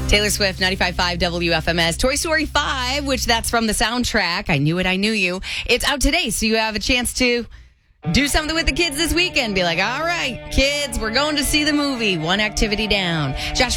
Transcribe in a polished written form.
Taylor Swift, 95.5 WFMS. Toy Story 5, which that's from the soundtrack. I Knew It, I Knew You. It's out today, so you have a chance to do something with the kids this weekend. Be like, all right, kids, we're going to see the movie. One activity down. Josh